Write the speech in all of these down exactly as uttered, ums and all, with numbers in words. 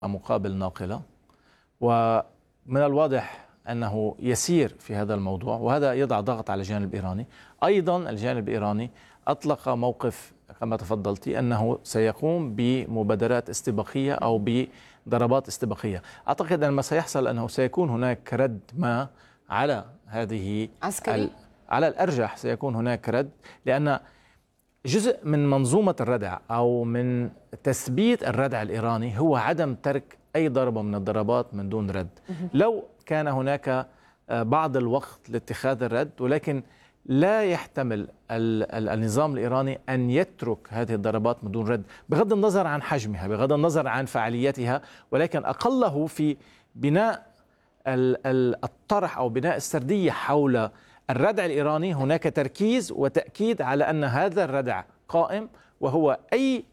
مقابل ناقلة، ومن الواضح أنه يسير في هذا الموضوع، وهذا يضع ضغط على الجانب الإيراني. أيضا الجانب الإيراني أطلق موقف كما تفضلت أنه سيقوم بمبادرات استباقية أو بضربات استباقية. أعتقد أن ما سيحصل أنه سيكون هناك رد ما على هذه عسكري؟ على الأرجح سيكون هناك رد، لأن جزء من منظومة الردع أو من تثبيت الردع الإيراني هو عدم ترك أي ضربة من الضربات من دون رد. لو كان هناك بعض الوقت لاتخاذ الرد، ولكن لا يحتمل النظام الإيراني أن يترك هذه الضربات من دون رد بغض النظر عن حجمها، بغض النظر عن فعاليتها، ولكن أقله في بناء الطرح أو بناء السردية حول الردع الإيراني. هناك تركيز وتأكيد على أن هذا الردع قائم، وهو أي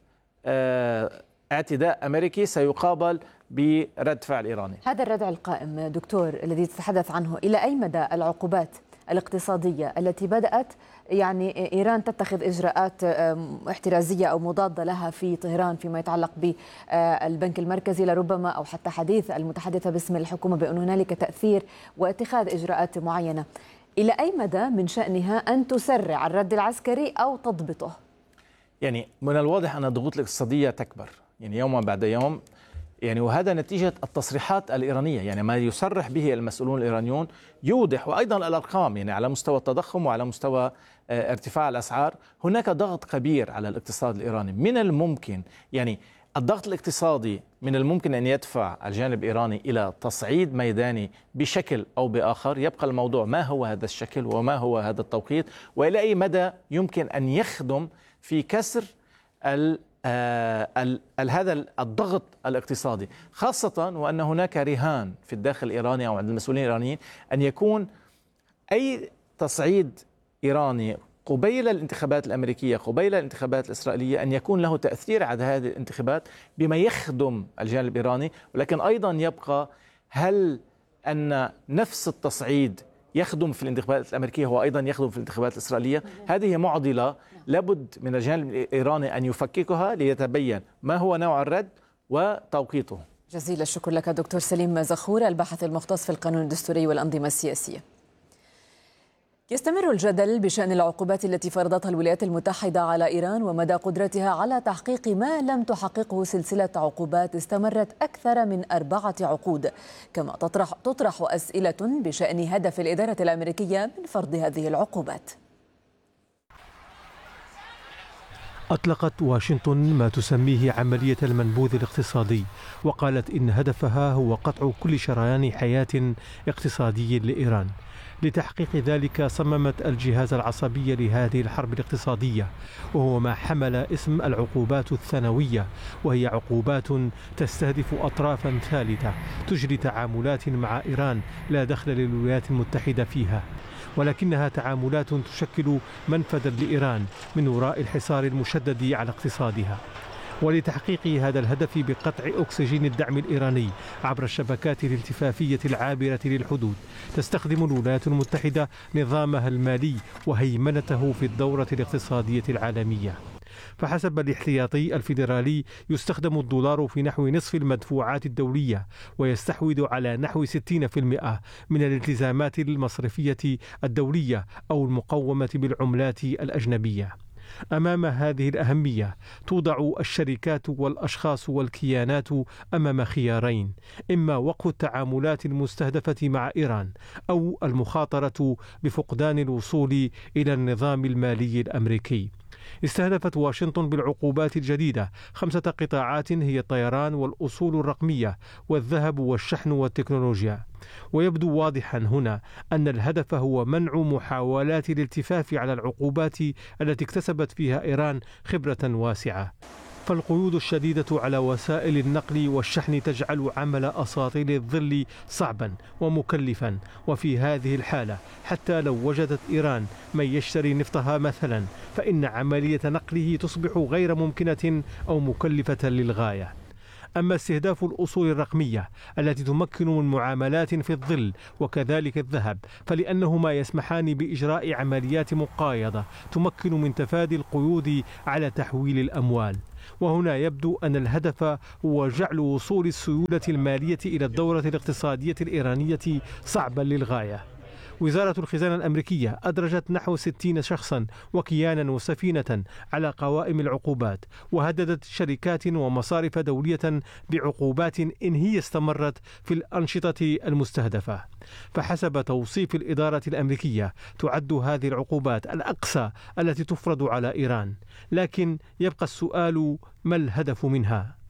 اعتداء أمريكي سيقابل برد فعل إيراني. هذا الردع القائم دكتور الذي تتحدث عنه، إلى أي مدى العقوبات الاقتصادية التي بدأت يعني إيران تتخذ إجراءات احترازية أو مضادة لها في طهران فيما يتعلق بالبنك المركزي لربما، أو حتى حديث المتحدثة باسم الحكومة بأن هنالك تأثير واتخاذ إجراءات معينة، إلى أي مدى من شأنها أن تسرع الرد العسكري أو تضبطه؟ يعني من الواضح أن الضغوط الاقتصادية تكبر يعني يوما بعد يوم، يعني وهذا نتيجة التصريحات الإيرانية. يعني ما يصرح به المسؤولون الإيرانيون يوضح، وأيضا الأرقام يعني على مستوى التضخم وعلى مستوى ارتفاع الأسعار. هناك ضغط كبير على الاقتصاد الإيراني. من الممكن يعني الضغط الاقتصادي من الممكن أن يدفع الجانب الإيراني إلى تصعيد ميداني بشكل أو بآخر. يبقى الموضوع ما هو هذا الشكل وما هو هذا التوقيت، وإلى أي مدى يمكن أن يخدم في كسر ال آه ال ال هذا الضغط الاقتصادي، خاصة وأن هناك رهان في الداخل الإيراني أو عند المسؤولين الإيرانيين أن يكون أي تصعيد إيراني قبيل الانتخابات الأمريكية قبيل الانتخابات الإسرائيلية أن يكون له تأثير على هذه الانتخابات بما يخدم الجانب الإيراني. ولكن أيضا يبقى هل أن نفس التصعيد يخدم في الانتخابات الأمريكية هو أيضا يخدم في الانتخابات الإسرائيلية؟ هذه معضلة لابد من الجانب الإيراني أن يفككها ليتبين ما هو نوع الرد وتوقيته. جزيل الشكر لك دكتور سليم زخور، الباحث المختص في القانون الدستوري والأنظمة السياسية. يستمر الجدل بشأن العقوبات التي فرضتها الولايات المتحدة على إيران ومدى قدرتها على تحقيق ما لم تحققه سلسلة عقوبات استمرت أكثر من أربعة عقود، كما تطرح, تطرح أسئلة بشأن هدف الإدارة الأمريكية من فرض هذه العقوبات. أطلقت واشنطن ما تسميه عملية المنبوذ الاقتصادي، وقالت إن هدفها هو قطع كل شريان حياة اقتصادي لإيران. لتحقيق ذلك صممت الجهاز العصبي لهذه الحرب الاقتصادية، وهو ما حمل اسم العقوبات الثانوية، وهي عقوبات تستهدف أطرافا ثالثة تجري تعاملات مع إيران لا دخل للولايات المتحدة فيها، ولكنها تعاملات تشكل منفذا لإيران من وراء الحصار المشدد على اقتصادها. ولتحقيق هذا الهدف بقطع أكسجين الدعم الإيراني عبر الشبكات الالتفافية العابرة للحدود، تستخدم الولايات المتحدة نظامها المالي وهيمنته في الدورة الاقتصادية العالمية. فحسب الاحتياطي الفيدرالي يستخدم الدولار في نحو نصف المدفوعات الدولية، ويستحوذ على نحو ستين بالمئة من الالتزامات المصرفية الدولية أو المقومة بالعملات الأجنبية. أمام هذه الأهمية توضع الشركات والأشخاص والكيانات أمام خيارين: إما وقف التعاملات المستهدفة مع إيران، أو المخاطرة بفقدان الوصول إلى النظام المالي الأمريكي. استهدفت واشنطن بالعقوبات الجديدة خمسة قطاعات هي الطيران والأصول الرقمية والذهب والشحن والتكنولوجيا. ويبدو واضحا هنا أن الهدف هو منع محاولات الالتفاف على العقوبات التي اكتسبت فيها إيران خبرة واسعة. فالقيود الشديدة على وسائل النقل والشحن تجعل عمل أساطيل الظل صعبا ومكلفا، وفي هذه الحالة حتى لو وجدت إيران من يشتري نفطها مثلا، فإن عملية نقله تصبح غير ممكنة أو مكلفة للغاية. أما استهداف الأصول الرقمية التي تمكن من معاملات في الظل وكذلك الذهب، فلأنهما يسمحان بإجراء عمليات مقايضة تمكن من تفادي القيود على تحويل الأموال. وهنا يبدو أن الهدف هو جعل وصول السيولة المالية إلى الدورة الاقتصادية الإيرانية صعبا للغاية. وزارة الخزانة الأمريكية أدرجت نحو ستين شخصا وكيانا وسفينة على قوائم العقوبات، وهددت شركات ومصارف دولية بعقوبات إن هي استمرت في الأنشطة المستهدفة. فحسب توصيف الإدارة الأمريكية تعد هذه العقوبات الأقصى التي تفرض على إيران، لكن يبقى السؤال: ما الهدف منها؟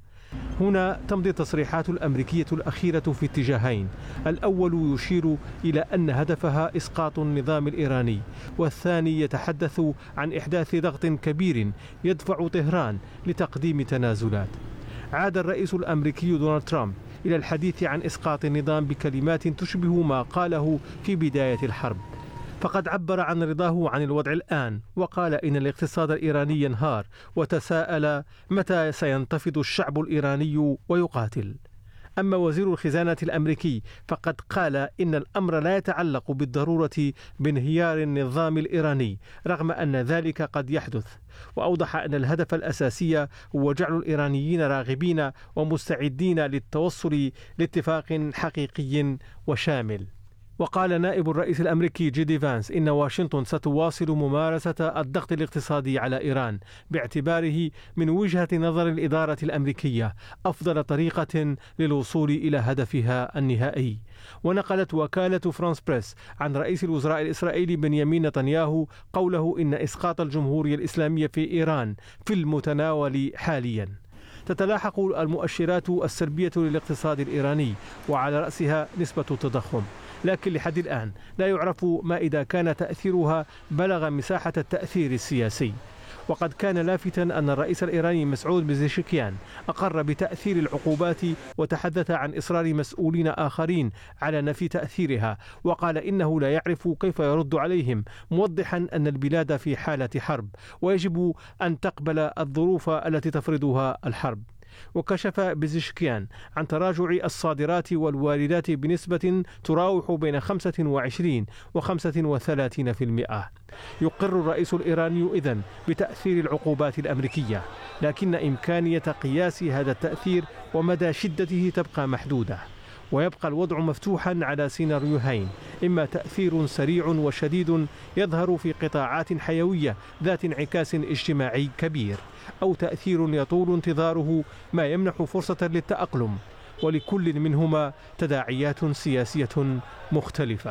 هنا تمضي التصريحات الأمريكية الأخيرة في اتجاهين. الأول يشير إلى أن هدفها إسقاط النظام الإيراني، والثاني يتحدث عن إحداث ضغط كبير يدفع طهران لتقديم تنازلات. عاد الرئيس الأمريكي دونالد ترامب إلى الحديث عن إسقاط النظام بكلمات تشبه ما قاله في بداية الحرب، فقد عبر عن رضاه عن الوضع الآن، وقال إن الاقتصاد الإيراني ينهار، وتساءل متى سينتفض الشعب الإيراني ويقاتل. أما وزير الخزانة الأمريكي فقد قال إن الأمر لا يتعلق بالضرورة بانهيار النظام الإيراني، رغم أن ذلك قد يحدث، وأوضح أن الهدف الأساسي هو جعل الإيرانيين راغبين ومستعدين للتوصل لاتفاق حقيقي وشامل. وقال نائب الرئيس الأمريكي جيدي فانس إن واشنطن ستواصل ممارسة الضغط الاقتصادي على إيران باعتباره من وجهة نظر الإدارة الأمريكية أفضل طريقة للوصول إلى هدفها النهائي. ونقلت وكالة فرانس بريس عن رئيس الوزراء الإسرائيلي بنيامين نتنياهو قوله إن إسقاط الجمهورية الإسلامية في إيران في المتناول حاليا. تتلاحق المؤشرات السلبية للاقتصاد الإيراني، وعلى رأسها نسبة التضخم، لكن لحد الآن لا يعرف ما إذا كان تأثيرها بلغ مساحة التأثير السياسي. وقد كان لافتا أن الرئيس الإيراني مسعود بزيشكيان أقر بتأثير العقوبات، وتحدث عن إصرار مسؤولين آخرين على نفي تأثيرها، وقال إنه لا يعرف كيف يرد عليهم، موضحا أن البلاد في حالة حرب ويجب أن تقبل الظروف التي تفرضها الحرب. وكشف بزيشكيان عن تراجع الصادرات والواردات بنسبة تراوح بين خمسة وعشرين وخمسة وثلاثين بالمئة. يقر الرئيس الإيراني إذن بتأثير العقوبات الأمريكية، لكن إمكانية قياس هذا التأثير ومدى شدته تبقى محدودة، ويبقى الوضع مفتوحا على سيناريوهين: إما تأثير سريع وشديد يظهر في قطاعات حيوية ذات انعكاس اجتماعي كبير، أو تأثير يطول انتظاره ما يمنح فرصة للتأقلم، ولكل منهما تداعيات سياسية مختلفة.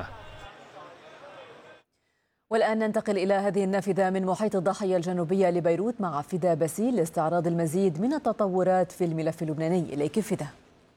والآن ننتقل إلى هذه النافذة من محيط الضاحية الجنوبية لبيروت مع فدا باسيل لاستعراض المزيد من التطورات في الملف اللبناني. إليك فدا.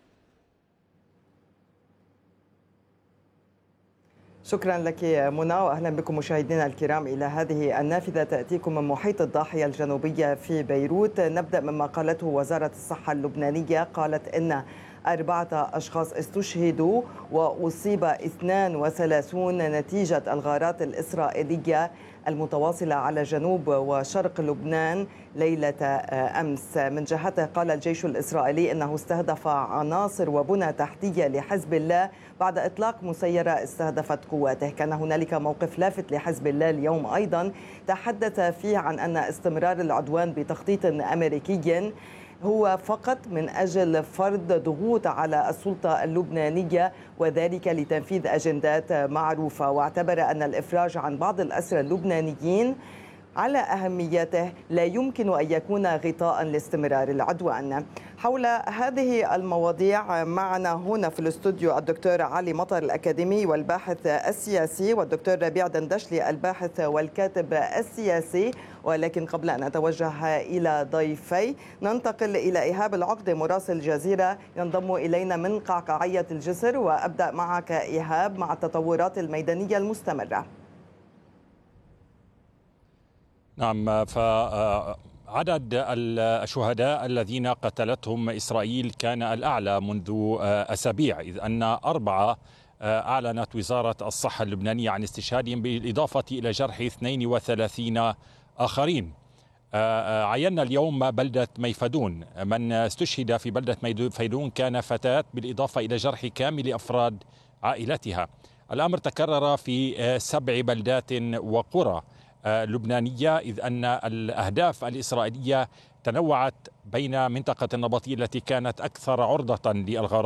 شكرا لك منى، واهلا بكم مشاهدينا الكرام الى هذه النافذه تاتيكم من محيط الضاحيه الجنوبيه في بيروت. نبدا مما قالته وزاره الصحه اللبنانيه، قالت ان أربعة أشخاص استشهدوا وأصيب اثنان وثلاثون نتيجة الغارات الإسرائيلية المتواصلة على جنوب وشرق لبنان ليلة أمس. من جهته قال الجيش الإسرائيلي أنه استهدف عناصر وبنى تحتية لحزب الله بعد إطلاق مسيرة استهدفت قواته. كان هنالك موقف لافت لحزب الله اليوم أيضا تحدث فيه عن أن استمرار العدوان بتخطيط أمريكي هو فقط من أجل فرض ضغوط على السلطة اللبنانية، وذلك لتنفيذ أجندات معروفة. واعتبر أن الإفراج عن بعض الأسرى اللبنانيين على أهميته لا يمكن أن يكون غطاء لاستمرار العدوان. حول هذه المواضيع معنا هنا في الاستوديو الدكتور علي مطر الأكاديمي والباحث السياسي، والدكتور ربيع دندشلي الباحث والكاتب السياسي. ولكن قبل أن أتوجه إلى ضيفي ننتقل إلى إيهاب العقدة مراسل الجزيرة ينضم إلينا من قعقاعية الجسر. وأبدأ معك إيهاب مع التطورات الميدانية المستمرة. نعم، فعدد الشهداء الذين قتلتهم إسرائيل كان الأعلى منذ أسابيع، إذ أن أربعة أعلنت وزارة الصحة اللبنانية عن استشهادهم، بالإضافة إلى جرح اثنين وثلاثين آخرين. عينا اليوم بلدة ميفدون، من استشهد في بلدة ميفدون كان فتاة، بالإضافة إلى جرح كامل أفراد عائلتها. الأمر تكرر في سبع بلدات وقرى لبنانية، إذ أن الأهداف الإسرائيلية تنوعت بين منطقة النبطية التي كانت أكثر عرضة للغارات